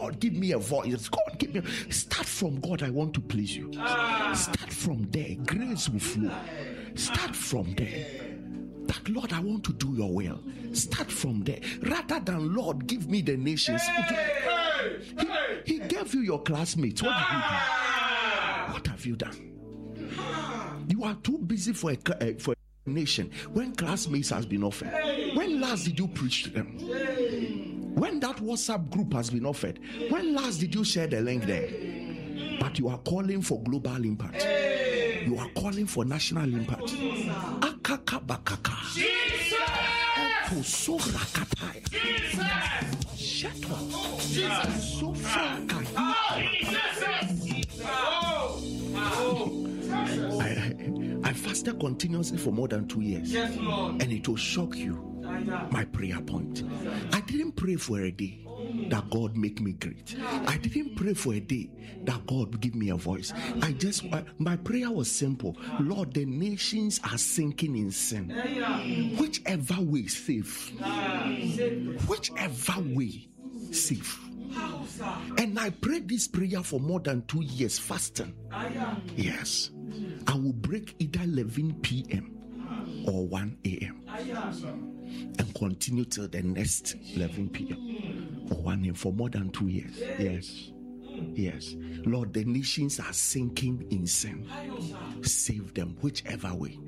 God, give me a voice. God, give me. Start from God, I want to please you. Start from there. Grace will flow. Start from there. That, Lord, I want to do your will. Start from there. Rather than, Lord, give me the nations. He gave you your classmates. What have you done? What have you done? You are too busy for a nation when classmates has been offered. When last did you preach to them? When that WhatsApp group has been offered, when last did you share the link there? But you are calling for global impact. You are calling for national impact. Akaka bakaka. Jesus. Shut up. Jesus. So far. I fasted continuously for more than 2 years. Yes, Lord. And it will shock you. My prayer point. I didn't pray for a day that God make me great. I didn't pray for a day that God give me a voice. My prayer was simple. Lord, the nations are sinking in sin. Whichever way, safe. Whichever way, safe. And I prayed this prayer for more than 2 years fasting. Yes. I will break either 11 p.m. or 1 a.m. and continue till the next 11 p.m. or 1 a.m. for more than 2 years. Yes. Yes. Lord, the nations are sinking in sin. Save them whichever way.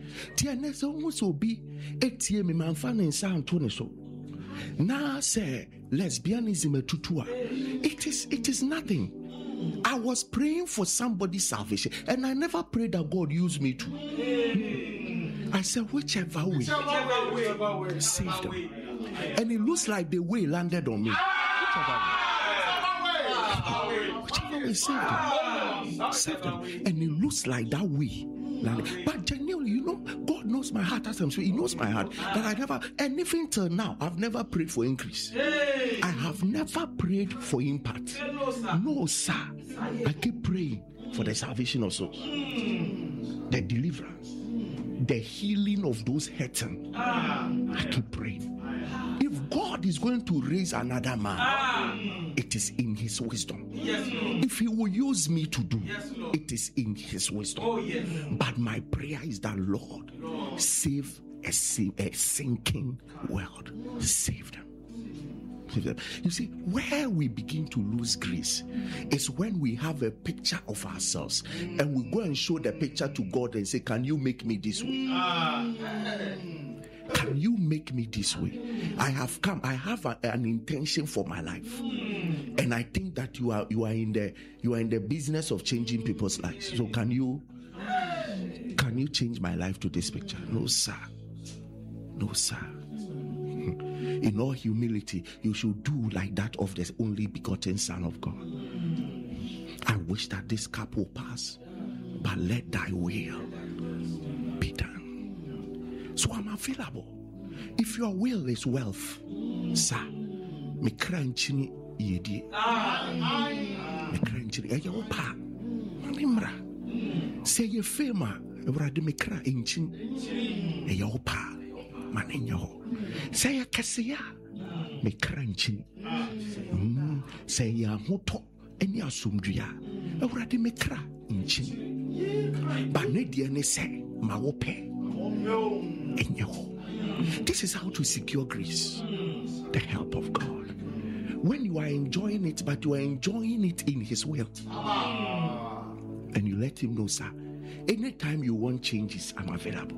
Now say lesbianism it is nothing. I was praying for somebody's salvation and I never prayed that God used me to. I said whichever way, save them. And it looks like the way landed on me. Whichever way, save them. And it looks like that way landed. But genuinely, God knows my heart as I'm saying. He knows my heart. That I never, and even till now, I've never prayed for increase. I have never prayed for impact. No, sir. I keep praying for the salvation of souls, the deliverance, the healing of those hurting. I keep praying. If God is going to raise another man, it is in his wisdom. If he will use me to do, it is in his wisdom. But my prayer is that, Lord, save a sinking world. Save them. You see, where we begin to lose grace is when we have a picture of ourselves and we go and show the picture to God and say, can you make me this way? Can you make me this way? I have an intention for my life. And I think that you are in the business of changing people's lives. So can you change my life to this picture? No, sir. No, sir. In all humility, you should do like that of the only begotten Son of God. I wish that this cup will pass, but let thy will be done. So I'm available. If your will is wealth, sir, me cranchini yedi. Me cranchini ayopa. Mamimra. Say ye fema. Evrade me cra inchin. Ayopa. Manenyo. Say a cassia, me crunchin. Say ya moto, and ya sumdria. Already me cra inchin. Banedia say, Mawope. And yo. This is how to secure grace, the help of God. When you are enjoying it, but you are enjoying it in His will, and you let Him know, sir, anytime you want changes, I'm available.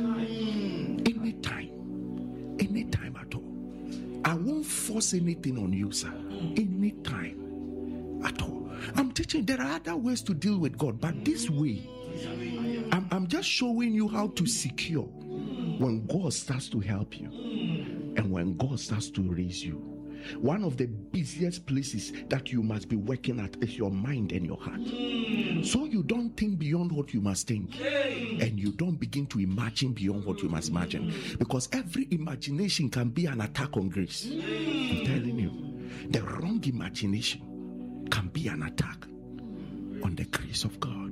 Anytime at all. I won't force anything on you, sir. Anytime at all. I'm teaching there are other ways to deal with God, but this way, I'm just showing you how to secure when God starts to help you and when God starts to raise you. One of the busiest places that you must be working at is your mind and your heart. So you don't think beyond what you must think, and you don't begin to imagine beyond what you must imagine, because every imagination can be an attack on grace. I'm telling you, the wrong imagination can be an attack on the grace of God.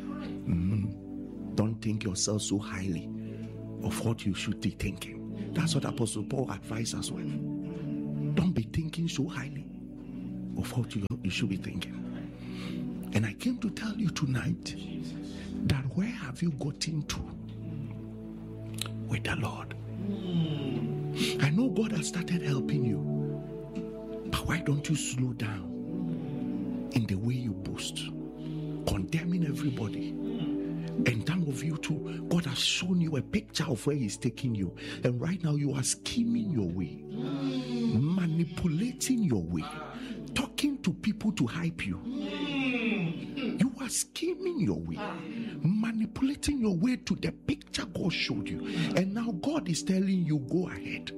Don't think yourself so highly of what you should be thinking. That's what Apostle Paul advised us with. Don't be thinking so highly of what you should be thinking. And I came to tell you tonight that where have you gotten to with the Lord? I know God has started helping you, but why don't you slow down in the way you boast, condemning everybody? And some of you too, God has shown you a picture of where He's taking you, and right now you are scheming your way, manipulating your way, talking to people to hype you. You are scheming your way, manipulating your way to the picture God showed you. And now God is telling you, go ahead.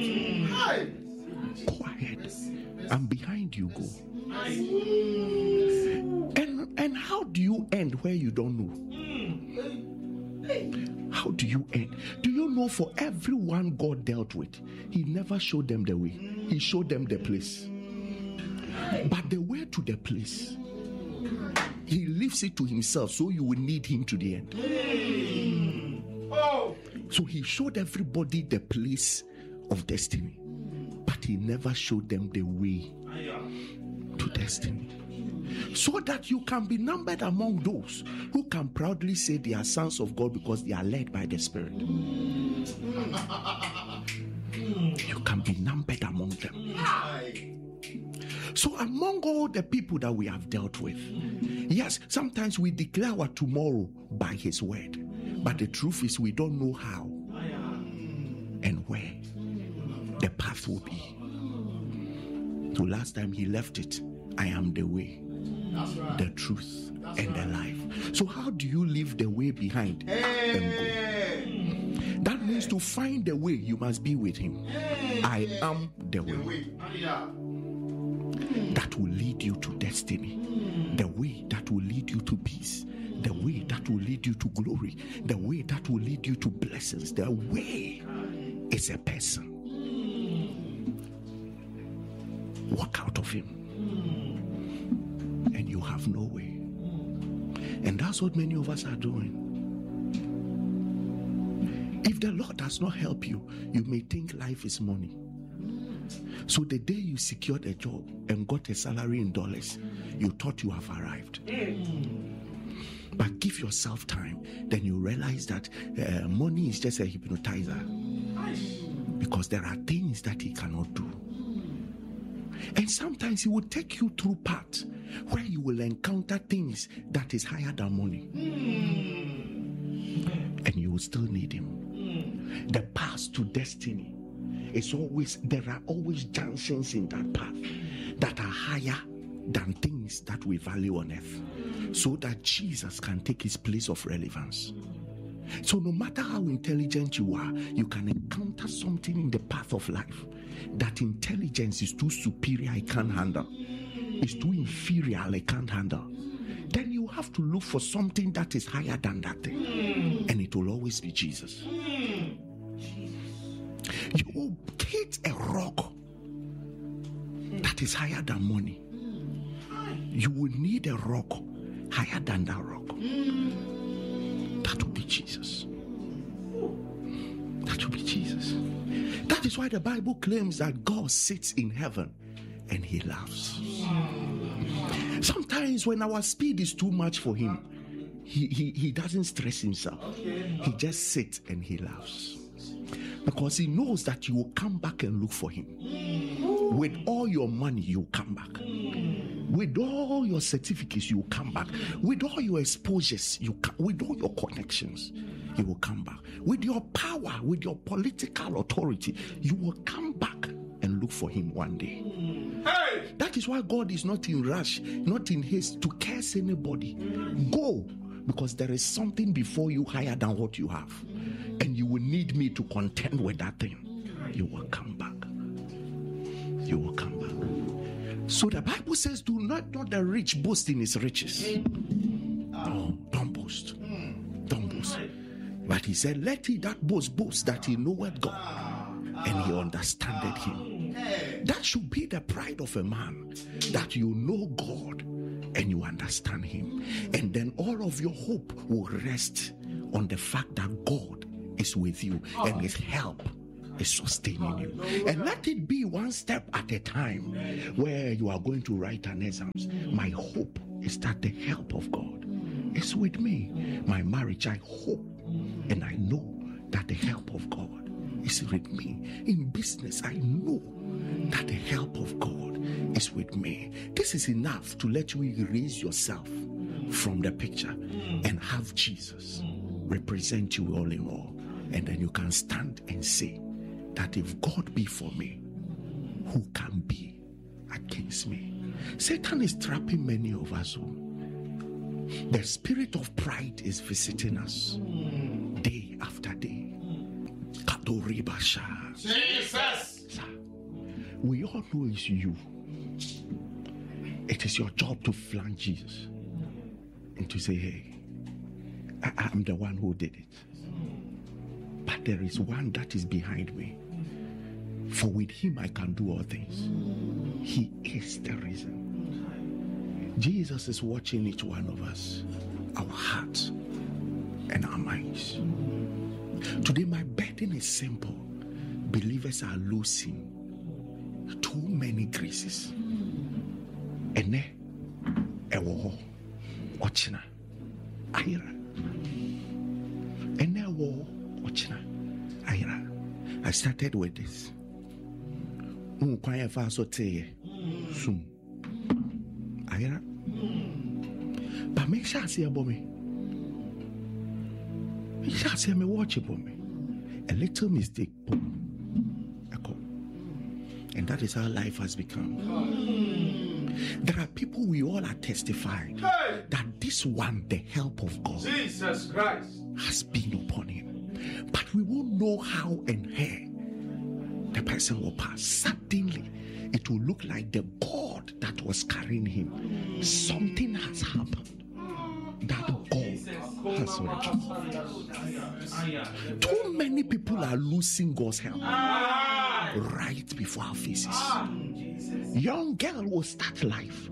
Go ahead. And behind you go. And how do you end where you don't know? How do you end? Do you know for everyone God dealt with, He never showed them the way. He showed them the place. But the way to the place, He leaves it to Himself, so you will need Him to the end. So He showed everybody the place of destiny, but He never showed them the way to destiny. So that you can be numbered among those who can proudly say they are sons of God because they are led by the Spirit. You can be numbered among them. So among all the people that we have dealt with, yes, sometimes we declare our tomorrow by His word, but the truth is we don't know how and where the path will be. So last time He left it, I am the way, the truth, and the life. So how do you leave the way behind and go? That means to find the way, you must be with Him. I am the way. That will lead you to destiny. The way that will lead you to peace. The way that will lead you to glory. The way that will lead you to blessings. The way is a person. Walk out of him, and you have no way. And that's what many of us are doing. If the Lord does not help you, you may think life is money. So the day you secured a job and got a salary in dollars, you thought you have arrived. But give yourself time, then you realize that money is just a hypnotizer, because there are things that he cannot do. And sometimes he will take you through paths where you will encounter things that is higher than money, and you will still need him. The path to destiny is always, there are always junctions in that path that are higher than things that we value on earth, so that Jesus can take his place of relevance. So no matter how intelligent you are, you can encounter something in the path of life that intelligence is too superior, I can't handle. It's too inferior, I can't handle. Then you have to look for something that is higher than that thing, and it will always be Jesus. You will hit a rock that is higher than money. You will need a rock higher than that rock. That will be Jesus. That will be Jesus. That is why the Bible claims that God sits in heaven and he laughs. Sometimes when our speed is too much for him, he doesn't stress himself. He just sits and he laughs, because he knows that you will come back and look for him. With all your money, you come back. With all your certificates, you will come back. With all your exposures, with all your connections, you will come back. With your power, with your political authority, you will come back and look for him one day. Hey! That is why God is not in rush, not in haste to curse anybody. Go, because there is something before you higher than what you have, and you will need me to contend with that thing. You will come back. You will come back. So the Bible says, do not let the rich boast in his riches. No, don't boast. Don't boast. But he said, let he that boast that he knoweth God and he understandeth him. That should be the pride of a man, that you know God and you understand him. And then all of your hope will rest on the fact that God is with you and his help is sustaining you. And let it be one step at a time where you are going to write an exam. My hope is that the help of God is with me. My marriage, I hope and I know that the help of God is with me. In business, I know that the help of God is with me. This is enough to let you erase yourself from the picture and have Jesus represent you all in all. And then you can stand and say that if God be for me, who can be against me? Satan is trapping many of us. The spirit of pride is visiting us day after day. Jesus. We all know it's you. It is your job to flank Jesus and to say, hey, I'm the one who did it. But there is one that is behind me. For with him I can do all things. He is the reason. Jesus is watching each one of us, our hearts and our minds. Today my burden is simple. Believers are losing too many graces. Ene ewo ochina ayira. Ene ewo ochina ayira. I started with this. Unkwaya fa so teye sum ayira. But make sure see about me. Make sure see me watch about me. A little mistake, boom. And that is how life has become. There are people we all are testifying that this one, the help of God, Jesus Christ, has been upon him. But we won't know how and where the person will pass. Suddenly, it will look like the God that was carrying him. Something has happened. That God has reduced. Too many people are losing God's help right before our faces. Young girl will start life.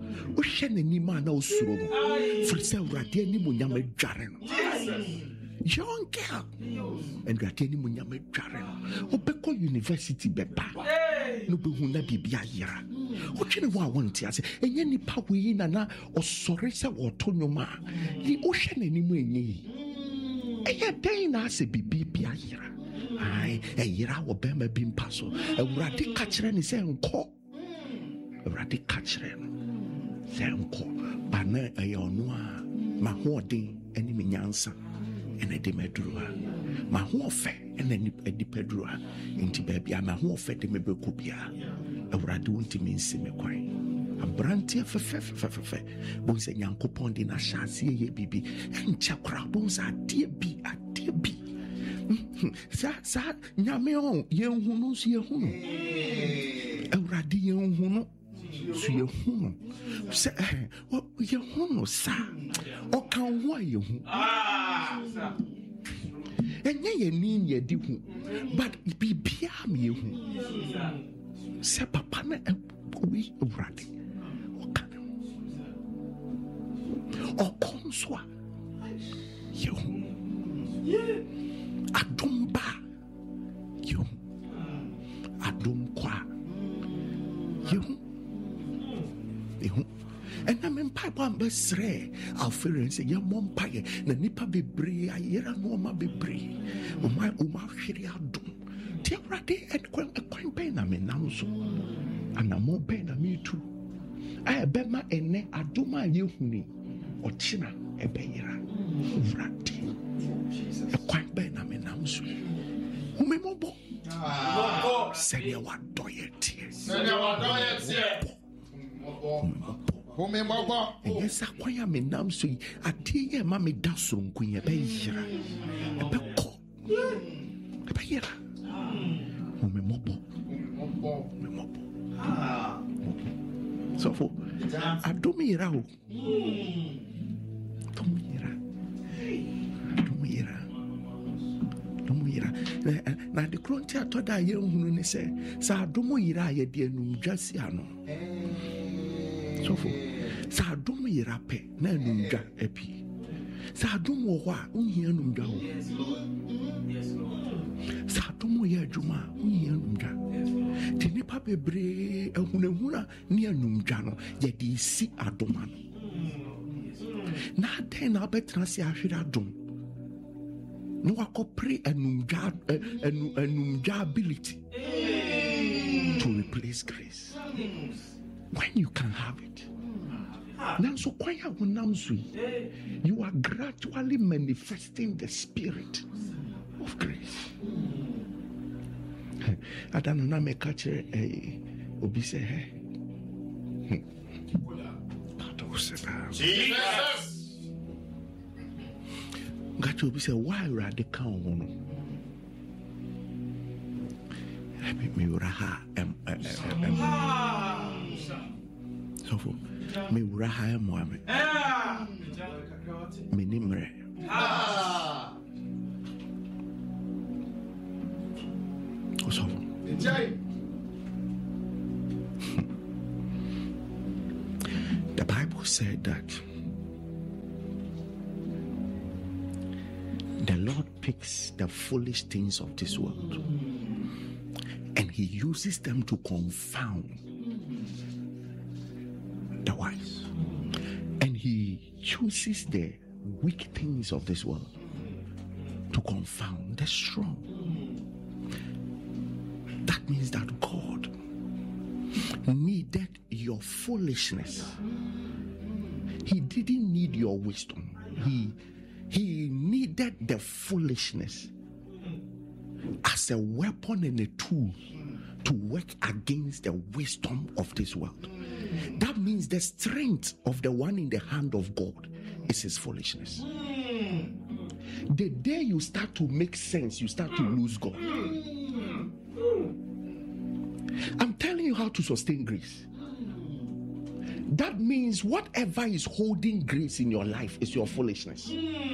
Young girl and Rateni Munyame Jareno Obeko University Beba no Behuna Bibia Yara. What you know want to say? And any power in na or soresa or tonoma. The ocean anyway. A day na se Bibia Yara. Aye, a Yara or Bema Bim Paso. A Radi Catcheren is unco. A Radi Catcheren. Zanko. Bana a Yonua. Mahodi, any minyansa. And a demedrua. My whole fair and then a dipedrua into baby. I'm a whole fair de mebecupia. A radunti means semequine. A brantia for bones and young coupon in a chassis, ye baby, and chakra bones are dear be a dear be. That Yameo, young who knows your home. A radian who knows. So your home, say, what your home, sir, or can why you? And ye mean ye do, but it be beyond you. Say, Papa, we ratty or conswa you. I don't buy you. I don't qua you. And I'm in pipe on best ray. Our friends say, young mom pie, the nipper be bree, I hear a norma be bree. My Uma Shiria doom. Tia Ratty and a coin pain, I mean, now so. And a more pain, I me too. I bet my ene, I do my youthni, or China, a beira. Ratty. A coin pain, I mean, now so. Who may mobile? Send you what do you tears? Send you what do you tears? And yes, I quite me now so I dear mammy does room queen a beira. A beco. A beira. So for I do me row. Now the crontia to die young who say, Sadomo ira ye dear num jasiano. So for Sadomo irape, Nanunga epi. Sadomo wa unhianum down. Sadomo ya juma, we anumja. Tinipa bebre, a hunahuna near numjano, yet ye see adoman. Na then I bet Nasi Ashidadum. No, I could pray a numja ability to replace grace. When you can have it. Now, so you are gradually manifesting the spirit of grace. I don't know, I catch a obise. Jesus. Got to be say why radical one. Me uraha so for me uraha Mohammed. Me nimre. So the Bible said that the Lord picks the foolish things of this world and he uses them to confound the wise. And he chooses the weak things of this world to confound the strong. That means that God needed your foolishness. He didn't need your wisdom. He needed the foolishness as a weapon and a tool to work against the wisdom of this world. That means the strength of the one in the hand of God is his foolishness. The day you start to make sense, you start to lose God. I'm telling you how to sustain grace. That means whatever is holding grace in your life is your foolishness.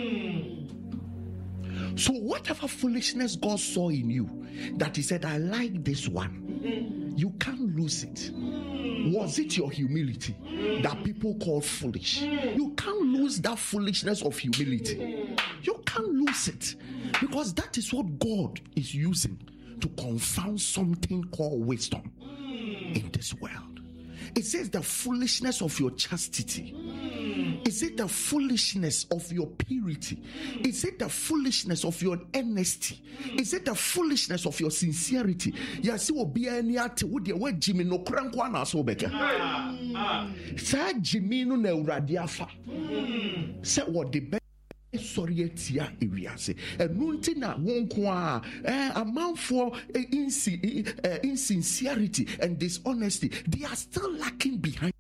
So whatever foolishness God saw in you, that he said, I like this one, you can't lose it. Was it your humility that people call foolish? You can't lose that foolishness of humility. You can't lose it, because that is what God is using to confound something called wisdom in this world. It says the foolishness of your chastity. Is it the foolishness of your purity? Is it the foolishness of your honesty? Is it the foolishness of your sincerity? Yes, will be any ate with the word Jimmy no crankwana so beka. Sa Jimmy no neuradiafa. Say what the best. Sorry, tia ewiase. Enunti na wonko a man for insincerity and dishonesty, they are still lacking behind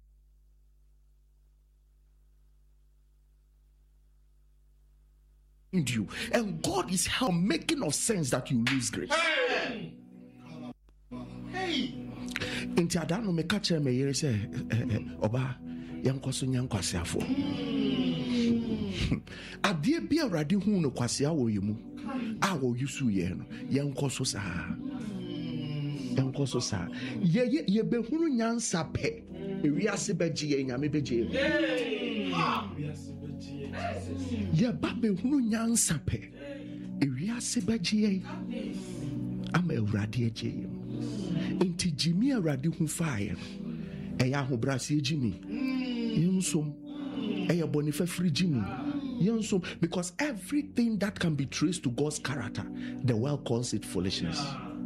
you, and God is making of sense that you lose grace. Hey. Inti adano me catch me yere say oba yankoso nyankwasiafo. Adie bia rade hu no kwasea wo yemu a wo yusu ye no yankoso sa ye behunu nyansa pe ewiase beje ye nyame beje ye ba behunu nyansa pe ewiase beje ye ama ewrade eje enti jimi ewrade hu fire eya ho brase jimi yunsom because everything that can be traced to God's character, the world calls it foolishness.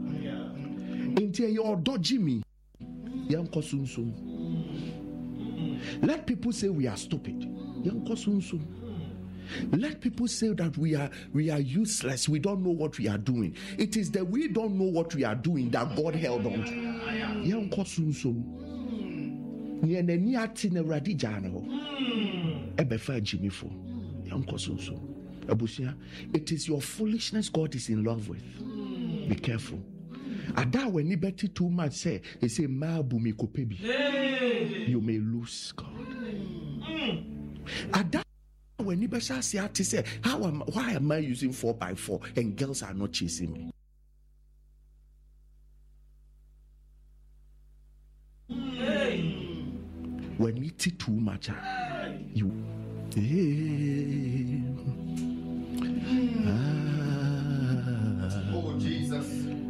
Let people say we are stupid. Let people say that we are useless. We don't know what we are doing. It is that we don't know what we are doing that God held on to. It is your foolishness God is in love with. Be careful. Ada when you bet too much, say you may lose God. Ada when you bet say why am I using 4x4 and girls are not chasing me? When you eat too much, you. Oh, Jesus. Jesus.